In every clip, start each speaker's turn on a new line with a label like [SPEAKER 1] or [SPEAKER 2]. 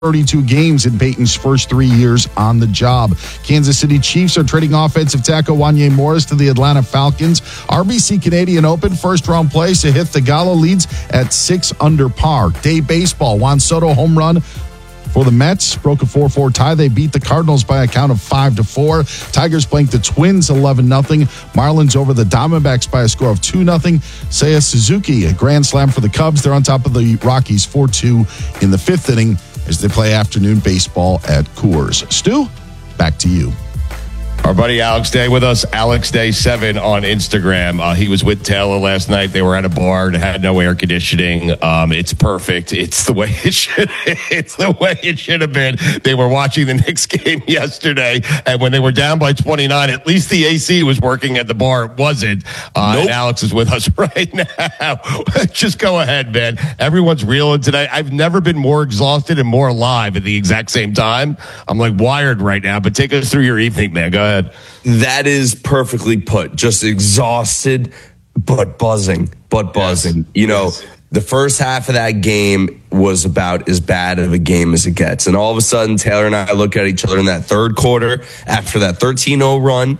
[SPEAKER 1] 32 games in Peyton's first 3 years on the job. Kansas City Chiefs are trading offensive tackle Wanya Morris to the Atlanta Falcons. RBC Canadian Open first round play. Sahith Theegala leads at 6 under par. Day baseball. Juan Soto home run for the Mets. Broke a 4-4 tie. They beat the Cardinals by a count of 5-4. Tigers blanked the Twins 11-0. Marlins over the Diamondbacks by a score of 2-0. Seiya Suzuki, a grand slam for the Cubs. They're on top of the Rockies 4-2 in the fifth inning as they play afternoon baseball at Coors. Stu, back to you.
[SPEAKER 2] Our buddy Alex Day with us, Alex Day 7 on Instagram. He was with Taylor last night. They were at a bar and had no air conditioning. It's perfect. It's the way it should. It's the way it should have been. They were watching the Knicks game yesterday, and when they were down by 29, at least the AC was working at the bar. It wasn't. And Alex is with us right now. Just go ahead, man. Everyone's reeling today. I've never been more exhausted and more alive at the exact same time. I'm like wired right now. But take us through your evening, man. Go ahead.
[SPEAKER 3] That is perfectly put. Just exhausted, but buzzing.
[SPEAKER 2] Yes.
[SPEAKER 3] You know, the first half of that game was about as bad of a game as it gets. And all of a sudden, Taylor and I look at each other in that third quarter after that 13-0 run.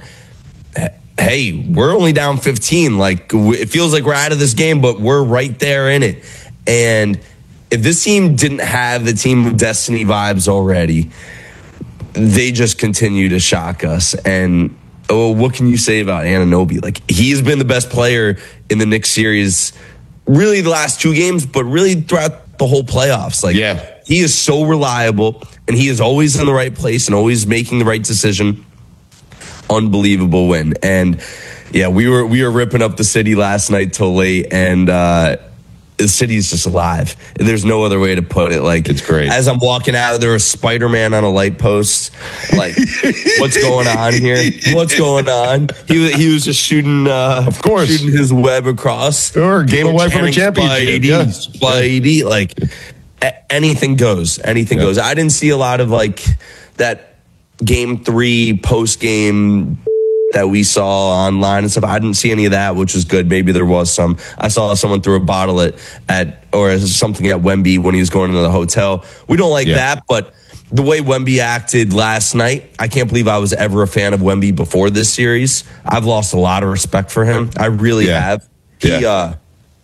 [SPEAKER 3] Hey, we're only down 15. Like, it feels like we're out of this game, but we're right there in it. And if this team didn't have the team of destiny vibes already, they just continue to shock us. And what can you say about Anunoby? Like, he's been the best player in the Knicks series, really the last 2 games, but really throughout the whole playoffs. Like, he is so reliable, and he is always in the right place and always making the right decision. Unbelievable win. And yeah, we were ripping up the city last night till late, and the city is just alive. There's no other way to put it. Like,
[SPEAKER 2] it's great.
[SPEAKER 3] As I'm walking out, there was Spider-Man on a light post. Like, what's going on here? What's going on? He was just shooting,
[SPEAKER 2] of course,
[SPEAKER 3] shooting his web across.
[SPEAKER 2] Sure, game away from a championship.
[SPEAKER 3] By AD, like, anything goes. Anything goes. I didn't see a lot of like that game 3 post game that we saw online and stuff. I didn't see any of that, which was good. Maybe there was some. I saw someone throw a bottle at or something at Wemby when he was going into the hotel. We don't like that, but the way Wemby acted last night, I can't believe I was ever a fan of Wemby before this series. I've lost a lot of respect for him. I really have. Can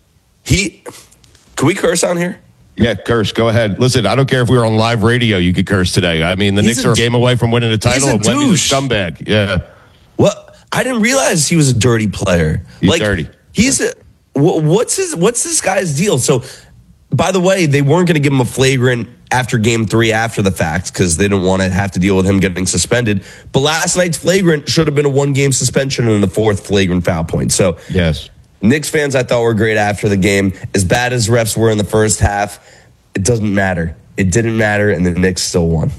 [SPEAKER 3] we curse on here?
[SPEAKER 2] Yeah, curse. Go ahead. Listen, I don't care if we were on live radio. You could curse today. I mean, the Knicks are a game away from winning the title, and Wemby's a scumbag. Yeah.
[SPEAKER 3] Well, I didn't realize he was a dirty player.
[SPEAKER 2] He's dirty.
[SPEAKER 3] What's this guy's deal? So, by the way, they weren't going to give him a flagrant after game 3 after the fact because they didn't want to have to deal with him getting suspended. But last night's flagrant should have been a 1-game suspension and the 4th flagrant foul point. So,
[SPEAKER 2] yes,
[SPEAKER 3] Knicks fans I thought were great after the game. As bad as refs were in the first half, it doesn't matter. It didn't matter, and the Knicks still won.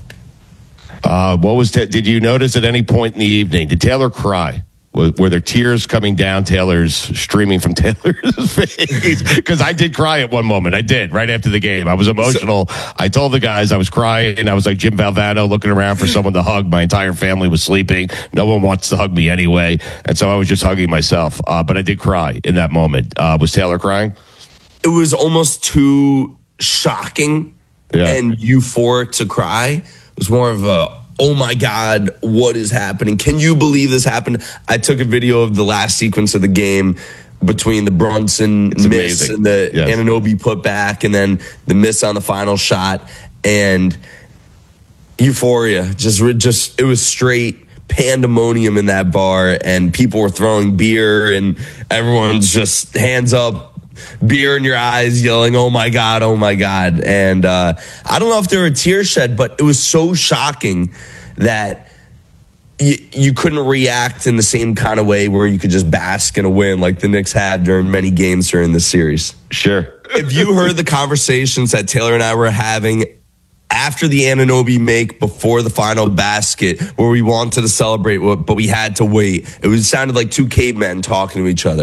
[SPEAKER 2] Did you notice at any point in the evening, did Taylor cry? Were there tears coming down Taylor's, streaming from Taylor's face? Because I did cry at one moment. I did, right after the game. I was emotional. I told the guys I was crying, and I was like Jim Valvano looking around for someone to hug. My entire family was sleeping. No one wants to hug me anyway. And so I was just hugging myself. But I did cry in that moment. Was Taylor crying?
[SPEAKER 3] It was almost too shocking and euphoric to cry. It was more of a, oh my God, what is happening? Can you believe this happened? I took a video of the last sequence of the game between the Brunson miss and the Anunoby putback, and then the miss on the final shot, and euphoria. Just it was straight pandemonium in that bar, and people were throwing beer, and everyone's just hands up, beer in your eyes, yelling, oh my God, oh my God. And I don't know if there were tears shed, but it was so shocking that you couldn't react in the same kind of way where you could just bask in a win like the Knicks had during many games during this series.
[SPEAKER 2] Sure.
[SPEAKER 3] If you heard the conversations that Taylor and I were having after the Anunoby make before the final basket, where we wanted to celebrate, but we had to wait. It sounded like 2 cavemen talking to each other.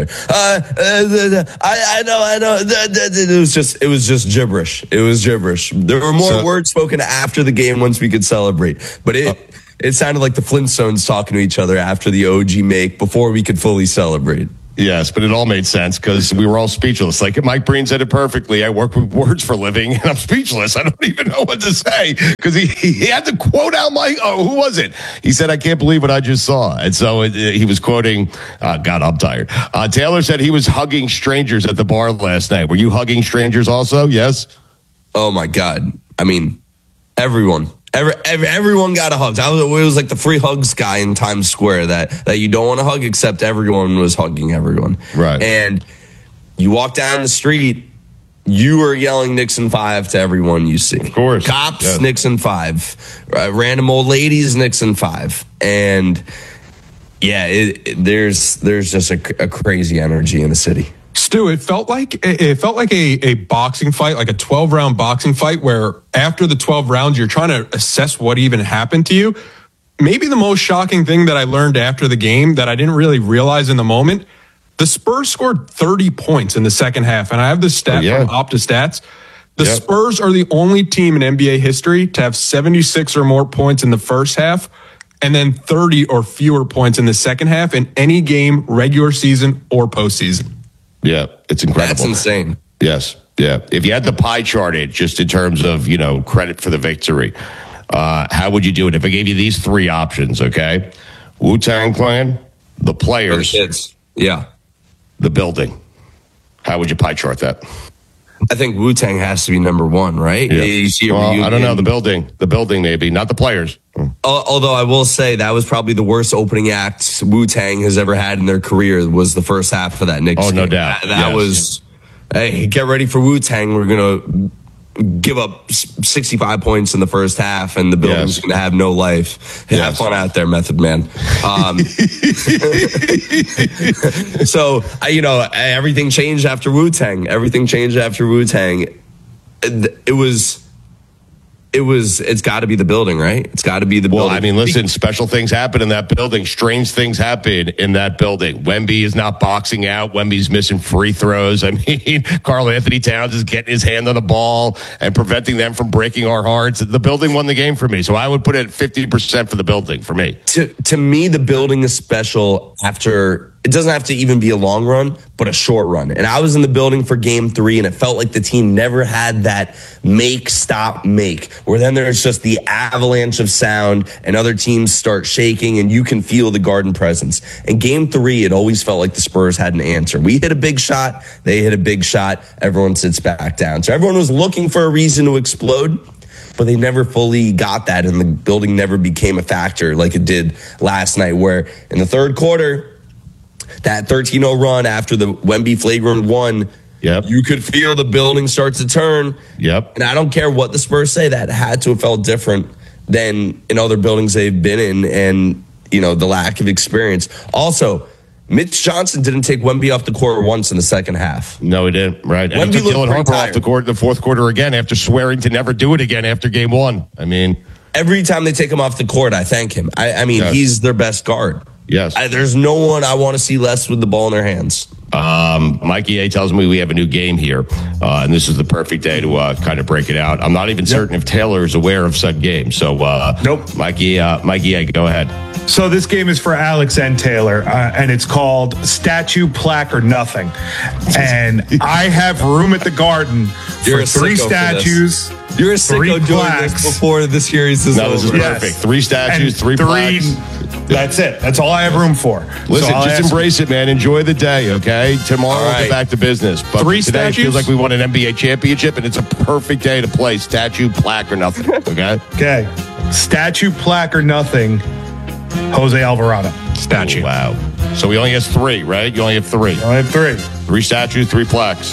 [SPEAKER 3] I know. It was just gibberish. It was gibberish. There were more words spoken after the game once we could celebrate, but it sounded like the Flintstones talking to each other after the OG make before we could fully celebrate.
[SPEAKER 2] Yes, but it all made sense because we were all speechless. Like Mike Breen said it perfectly. I work with words for a living, and I'm speechless. I don't even know what to say because he had to quote out who was it? He said, "I can't believe what I just saw." And so he was quoting, God, I'm tired. Taylor said he was hugging strangers at the bar last night. Were you hugging strangers also? Yes?
[SPEAKER 3] Oh, my God. I mean, everyone. Everyone got a hug. It was like the free hugs guy in Times Square that you don't want to hug, except everyone was hugging everyone.
[SPEAKER 2] Right.
[SPEAKER 3] And you walk down the street, you are yelling Nixon 5 to everyone you see.
[SPEAKER 2] Of course.
[SPEAKER 3] Cops,
[SPEAKER 2] yeah.
[SPEAKER 3] Nixon 5. Random old ladies, Nixon 5. And yeah, there's just a crazy energy in the city.
[SPEAKER 4] Stu, it felt like a boxing fight, like a 12-round boxing fight, where after the 12 rounds, you're trying to assess what even happened to you. Maybe the most shocking thing that I learned after the game that I didn't really realize in the moment, the Spurs scored 30 points in the second half, and I have the stat from OptaStats. The Spurs are the only team in NBA history to have 76 or more points in the first half, and then 30 or fewer points in the second half in any game, regular season or postseason.
[SPEAKER 2] Yeah, it's incredible.
[SPEAKER 3] That's insane.
[SPEAKER 2] Yes, yeah. If you had the pie chart it just in terms of, credit for the victory, how would you do it? If I gave you these three options, okay? Wu-Tang Clan, the players,
[SPEAKER 3] the kids. Yeah.
[SPEAKER 2] the building. How would you pie chart that?
[SPEAKER 3] I think Wu-Tang has to be number one, right?
[SPEAKER 2] Yeah.
[SPEAKER 3] You see a
[SPEAKER 2] Well,
[SPEAKER 3] reunion.
[SPEAKER 2] I don't know. The building maybe, not the players.
[SPEAKER 3] Although I will say that was probably the worst opening act Wu-Tang has ever had in their career was the first half of that Knicks
[SPEAKER 2] Oh, no
[SPEAKER 3] game.
[SPEAKER 2] doubt.
[SPEAKER 3] That
[SPEAKER 2] Yes.
[SPEAKER 3] was, hey, get ready for Wu-Tang. We're going to give up 65 points in the first half, and the building's
[SPEAKER 2] Yes.
[SPEAKER 3] going to have no life. Have
[SPEAKER 2] Yes.
[SPEAKER 3] fun out there, Method Man. So, everything changed after Wu-Tang. It's got to be the building, right? It's got to be the building.
[SPEAKER 2] Well, I mean, listen, special things happen in that building. Strange things happen in that building. Wemby is not boxing out. Wemby's missing free throws. I mean, Karl Anthony Towns is getting his hand on the ball and preventing them from breaking our hearts. The building won the game for me. So I would put it at 50% for the building for me.
[SPEAKER 3] To me, the building is special after. It doesn't have to even be a long run, but a short run. And I was in the building for game 3, and it felt like the team never had that make, stop, make, where then there's just the avalanche of sound and other teams start shaking and you can feel the Garden presence. In game 3, it always felt like the Spurs had an answer. We hit a big shot. They hit a big shot. Everyone sits back down. So everyone was looking for a reason to explode, but they never fully got that, and the building never became a factor like it did last night, where in the third quarter, that 13-0 run after the Wemby flagrant one, you could feel the building start to turn.
[SPEAKER 2] Yep.
[SPEAKER 3] And I don't care what the Spurs say, that had to have felt different than in other buildings they've been in, and, the lack of experience. Also, Mitch Johnson didn't take Wemby off the court once in the second half.
[SPEAKER 2] No, he didn't. Right. And
[SPEAKER 3] Wemby
[SPEAKER 2] he took
[SPEAKER 3] looked
[SPEAKER 2] Dylan
[SPEAKER 3] pretty
[SPEAKER 2] Harper off
[SPEAKER 3] tired.
[SPEAKER 2] the court in the fourth quarter again after swearing to never do it again after game 1. I mean,
[SPEAKER 3] Every time they take him off the court, I thank him. I mean,
[SPEAKER 2] Yes.
[SPEAKER 3] he's their best guard.
[SPEAKER 2] yes.
[SPEAKER 3] There's no one I want to see less with the ball in their hands.
[SPEAKER 2] Mikey A tells me we have a new game here, and this is the perfect day to kind of break it out. I'm not even certain if Taylor is aware of said game. So,
[SPEAKER 5] Nope.
[SPEAKER 2] Mikey A, go ahead.
[SPEAKER 5] So this game is for Alex and Taylor, and it's called Statue, Plaque, or Nothing. And I have room at the Garden
[SPEAKER 3] You're
[SPEAKER 5] for
[SPEAKER 3] a
[SPEAKER 5] 3
[SPEAKER 3] sicko for this.
[SPEAKER 5] statues.
[SPEAKER 3] You're a
[SPEAKER 5] Three
[SPEAKER 3] sicko doing
[SPEAKER 5] plaques.
[SPEAKER 3] this before the series is
[SPEAKER 2] No, this is
[SPEAKER 3] over.
[SPEAKER 5] Yes.
[SPEAKER 2] perfect. 3 statues,
[SPEAKER 5] And
[SPEAKER 2] 3 plaques.
[SPEAKER 5] That's it. That's all I have room for.
[SPEAKER 2] Listen,
[SPEAKER 5] So I'll
[SPEAKER 2] just
[SPEAKER 5] ask-
[SPEAKER 2] embrace it, man. Enjoy the day, okay? Tomorrow
[SPEAKER 3] All
[SPEAKER 2] we'll
[SPEAKER 3] right.
[SPEAKER 2] get back to business. But
[SPEAKER 4] 3
[SPEAKER 2] today it
[SPEAKER 4] statues?
[SPEAKER 2] feels like we won an NBA championship, and it's a perfect day to play statue, plaque, or nothing, okay?
[SPEAKER 5] Okay. Statue, Plaque, or Nothing. Jose Alvarado.
[SPEAKER 4] Statue.
[SPEAKER 2] Wow. So we only have 3, right? You only have 3.
[SPEAKER 5] I have 3.
[SPEAKER 2] 3 statues, 3 plaques.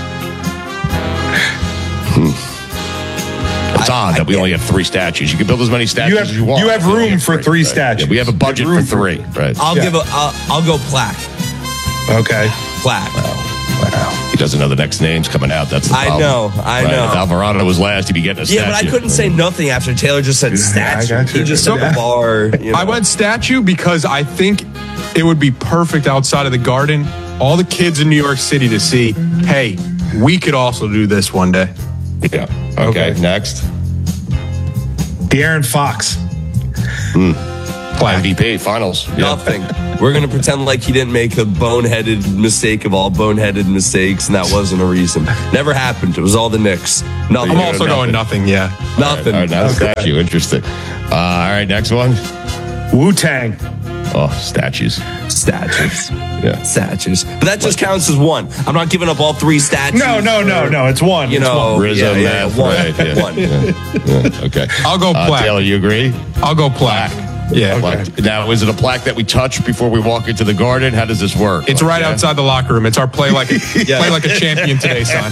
[SPEAKER 2] It's odd that we only have 3 statues. You can build as many statues as you want.
[SPEAKER 5] you have
[SPEAKER 2] We only
[SPEAKER 5] room for 3
[SPEAKER 2] right?
[SPEAKER 5] statues.
[SPEAKER 2] Yeah, we have a budget
[SPEAKER 5] You have
[SPEAKER 2] for
[SPEAKER 5] room
[SPEAKER 2] 3, right?
[SPEAKER 3] I'll go plaque.
[SPEAKER 5] Okay.
[SPEAKER 3] Plaque.
[SPEAKER 2] He doesn't know the next name's coming out. That's the
[SPEAKER 3] I
[SPEAKER 2] problem.
[SPEAKER 3] know.
[SPEAKER 2] Right? If Alvarado was last, he'd be getting a
[SPEAKER 3] Yeah,
[SPEAKER 2] statue.
[SPEAKER 3] but I couldn't say nothing after Taylor just said statue.
[SPEAKER 5] got you.
[SPEAKER 3] He just said the bar.
[SPEAKER 4] I went statue because I think it would be perfect outside of the Garden. All the kids in New York City to see, hey, we could also do this one day.
[SPEAKER 2] Yeah. Okay, next.
[SPEAKER 5] De'Aaron Fox.
[SPEAKER 2] MVP finals. Yeah.
[SPEAKER 3] Nothing. We're going to pretend like he didn't make a boneheaded mistake of all boneheaded mistakes, and that wasn't a reason. Never happened. It was all the Knicks. Nothing.
[SPEAKER 4] I'm also going nothing, yeah.
[SPEAKER 3] Nothing.
[SPEAKER 2] All right, now statue. Interesting. All right, next one.
[SPEAKER 5] Wu-Tang.
[SPEAKER 2] Oh, statues.
[SPEAKER 3] Statues.
[SPEAKER 2] Yeah.
[SPEAKER 3] Statues. But that just counts as one. I'm not giving up all 3 statues.
[SPEAKER 5] No. It's one.
[SPEAKER 3] You know,
[SPEAKER 2] Rizzo, Math,
[SPEAKER 3] one.
[SPEAKER 2] right, yeah.
[SPEAKER 3] One.
[SPEAKER 2] Yeah, okay.
[SPEAKER 4] I'll go plaque.
[SPEAKER 2] Taylor, you agree?
[SPEAKER 4] I'll go plaque. Yeah.
[SPEAKER 2] Plaque. Now, is it a plaque that we touch before we walk into the garden? How does this work?
[SPEAKER 4] It's right outside the locker room. It's our play like a champion today, son.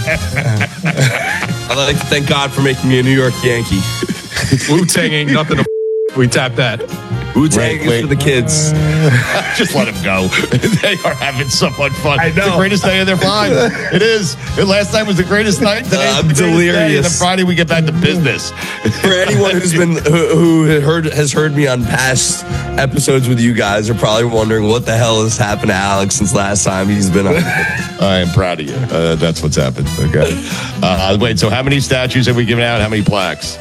[SPEAKER 3] I'd like to thank God for making me a New York Yankee.
[SPEAKER 4] Wu-Tang ain't nothing to we tap that.
[SPEAKER 3] Wu-Tang is for the kids.
[SPEAKER 2] Just let them go. They are having so much fun.
[SPEAKER 5] I know.
[SPEAKER 2] It's the greatest day of their lives. It is. Last night was the greatest night. Today
[SPEAKER 3] I'm
[SPEAKER 2] is the greatest day.
[SPEAKER 3] delirious.
[SPEAKER 2] And then Friday we get back to business.
[SPEAKER 3] For anyone who has heard me on past episodes with you guys, are probably wondering what the hell has happened to Alex since last time he's been on.
[SPEAKER 2] I am proud of you. That's what's happened. Okay. Wait. So how many statues have we given out? How many plaques?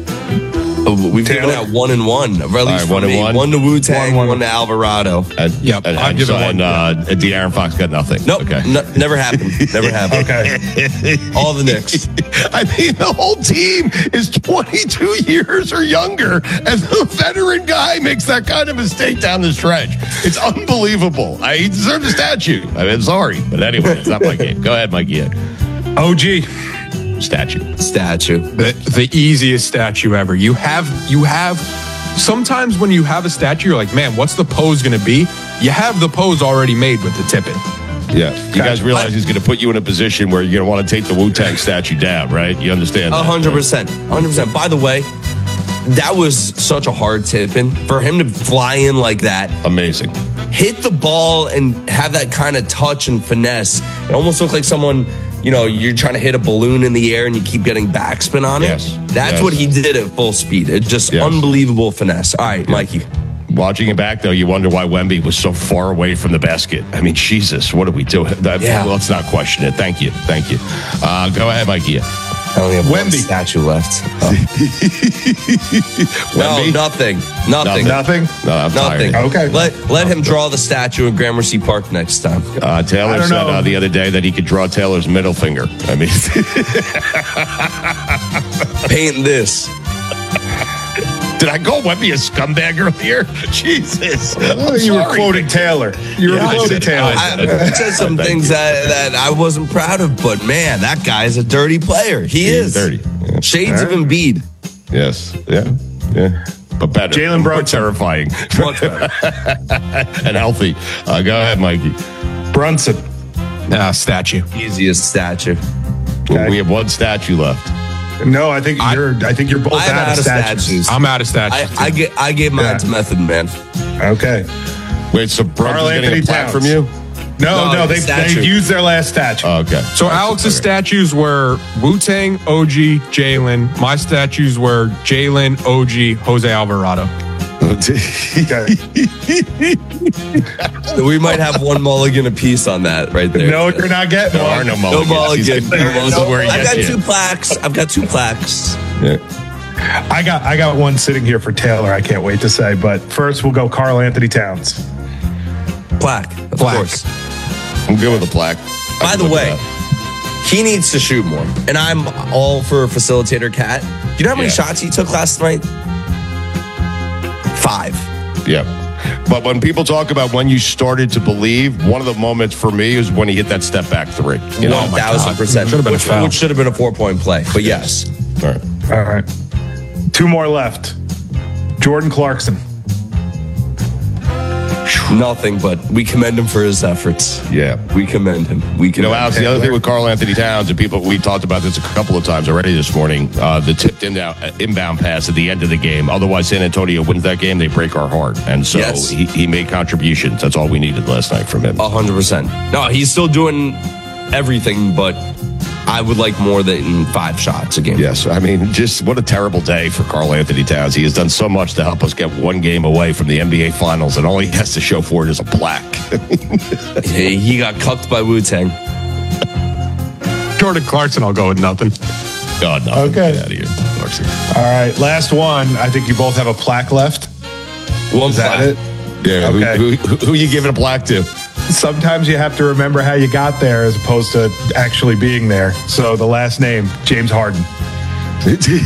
[SPEAKER 3] We've given out 1 and 1, or at least
[SPEAKER 2] All right, 1 and 1.
[SPEAKER 3] 1 to Wu-Tang, 1 to Alvarado.
[SPEAKER 4] Yep, I've given one.
[SPEAKER 2] De'Aaron Fox got nothing.
[SPEAKER 3] Nope,
[SPEAKER 2] Okay.
[SPEAKER 3] never happened. Never happened.
[SPEAKER 5] Okay.
[SPEAKER 3] All the Knicks.
[SPEAKER 2] I mean, the whole team is 22 years or younger, and the veteran guy makes that kind of mistake down the stretch. It's unbelievable. He deserves a statue. I mean, sorry. But anyway, it's not my game. Go ahead, Mikey.
[SPEAKER 5] OG.
[SPEAKER 2] Statue.
[SPEAKER 4] The easiest statue ever. You have sometimes when you have a statue, you're like, man, what's the pose going to be? You have the pose already made with the tippet.
[SPEAKER 2] Yeah. You guys realize he's going to put you in a position where you're going to want to take the Wu-Tang statue down, right? You understand that?
[SPEAKER 3] 100%. 100%. By the way, that was such a hard tip-in. For him to fly in like that.
[SPEAKER 2] Amazing.
[SPEAKER 3] Hit the ball and have that kind of touch and finesse. It almost looked like someone... You know, you're trying to hit a balloon in the air and you keep getting backspin on it.
[SPEAKER 2] Yes.
[SPEAKER 3] That's what he did at full speed. It's just unbelievable finesse. All right, Mikey.
[SPEAKER 2] Watching it back, though, you wonder why Wemby was so far away from the basket. I mean, Jesus, what did we do? Let's not question it. Thank you. Go ahead, Mikey.
[SPEAKER 3] I only have one
[SPEAKER 5] Wemby.
[SPEAKER 3] statue left.
[SPEAKER 2] Wemby?
[SPEAKER 3] Nothing.
[SPEAKER 5] Nothing?
[SPEAKER 2] No, I'm
[SPEAKER 3] Nothing.
[SPEAKER 2] tired.
[SPEAKER 5] Okay.
[SPEAKER 3] Let him draw the statue in Gramercy Park next time.
[SPEAKER 2] Taylor
[SPEAKER 5] I don't
[SPEAKER 2] said
[SPEAKER 5] know.
[SPEAKER 2] the other day that he could draw Taylor's middle finger. I mean,
[SPEAKER 3] Paint this.
[SPEAKER 2] did I call Wemby a scumbag earlier? Jesus.
[SPEAKER 5] You were quoting Taylor. You were
[SPEAKER 2] Yeah, I
[SPEAKER 5] quoting
[SPEAKER 2] said it.
[SPEAKER 5] Taylor.
[SPEAKER 3] I said some
[SPEAKER 2] Thank
[SPEAKER 3] things
[SPEAKER 2] you.
[SPEAKER 3] that I wasn't proud of, but man, that guy's a dirty player. He is.
[SPEAKER 2] dirty. Yeah.
[SPEAKER 3] Shades of Embiid.
[SPEAKER 2] Yes. Yeah. But better.
[SPEAKER 5] Jalen
[SPEAKER 2] More
[SPEAKER 5] Brunson.
[SPEAKER 2] terrifying.
[SPEAKER 3] Much better.
[SPEAKER 2] And healthy. Go ahead, Mikey.
[SPEAKER 5] Brunson.
[SPEAKER 4] Statue.
[SPEAKER 3] Easiest statue.
[SPEAKER 5] Okay.
[SPEAKER 2] We have one statue left.
[SPEAKER 5] No, I think you're both
[SPEAKER 3] I'm
[SPEAKER 5] out of statues.
[SPEAKER 4] I'm out of statues.
[SPEAKER 3] I gave mine
[SPEAKER 5] Yeah.
[SPEAKER 3] to Method Man.
[SPEAKER 5] Okay.
[SPEAKER 2] Wait, so Brunson's
[SPEAKER 5] Karl
[SPEAKER 2] getting
[SPEAKER 5] Anthony
[SPEAKER 2] a plaque
[SPEAKER 5] Towns.
[SPEAKER 2] from you?
[SPEAKER 5] No,
[SPEAKER 3] the statue.
[SPEAKER 5] they've used their last statue.
[SPEAKER 2] Oh, okay.
[SPEAKER 4] So Alex's statues were Wu-Tang, OG, Jalen. My statues were Jalen, OG, Jose Alvarado.
[SPEAKER 5] Okay.
[SPEAKER 3] We might have one mulligan apiece on that right there.
[SPEAKER 5] No, you're not getting
[SPEAKER 2] There are
[SPEAKER 5] one.
[SPEAKER 2] no
[SPEAKER 3] No
[SPEAKER 2] mulligans.
[SPEAKER 3] mulligan.
[SPEAKER 2] This is where he
[SPEAKER 3] I've
[SPEAKER 2] gets
[SPEAKER 3] got
[SPEAKER 2] you.
[SPEAKER 3] 2 plaques.
[SPEAKER 2] Yeah.
[SPEAKER 5] I got one sitting here for Taylor. I can't wait to say. But first, we'll go Karl Anthony Towns.
[SPEAKER 3] Plaque, of
[SPEAKER 4] Plaque.
[SPEAKER 3] course.
[SPEAKER 2] I'm good with the plaque.
[SPEAKER 3] By the way, he needs to shoot more. And I'm all for facilitator Cat. You know how many
[SPEAKER 2] Yeah.
[SPEAKER 3] shots he took last night? 5.
[SPEAKER 2] Yeah. But when people talk about when you started to believe, one of the moments for me is when he hit that step back 3. You know?
[SPEAKER 3] 1,000%.
[SPEAKER 4] Should've been a foul.
[SPEAKER 3] Which should have been a 4-point play. But yes.
[SPEAKER 2] All right.
[SPEAKER 5] All right. 2 more left. Jordan Clarkson.
[SPEAKER 3] Nothing, but we commend him for his efforts.
[SPEAKER 2] Yeah.
[SPEAKER 3] We commend him. We
[SPEAKER 2] You know,
[SPEAKER 3] commend
[SPEAKER 2] Alex,
[SPEAKER 3] him.
[SPEAKER 2] the other thing with Karl Anthony Towns, and people, we talked about this a couple of times already this morning, the tipped inbound pass at the end of the game. Otherwise, San Antonio wins that game, they break our heart. And so
[SPEAKER 3] Yes.
[SPEAKER 2] he made contributions. That's all we needed last night from him.
[SPEAKER 3] 100%. No, he's still doing everything, but I would like more than 5 shots a game.
[SPEAKER 2] Yes, I mean, just what a terrible day for Karl Anthony Towns. He has done so much to help us get one game away from the NBA Finals, and all he has to show for it is a plaque.
[SPEAKER 3] He got cucked by Wu-Tang.
[SPEAKER 4] Jordan Clarkson, I'll go with nothing.
[SPEAKER 2] God, no.
[SPEAKER 5] Okay.
[SPEAKER 2] Get out of here, Clarkson.
[SPEAKER 5] All right. Last one. I think you both have a plaque left.
[SPEAKER 3] One
[SPEAKER 5] Is that
[SPEAKER 3] plaque.
[SPEAKER 5] it?
[SPEAKER 2] Yeah.
[SPEAKER 5] Okay.
[SPEAKER 2] Who you giving a plaque to?
[SPEAKER 5] Sometimes you have to remember how you got there as opposed to actually being there. So the last name, James Harden.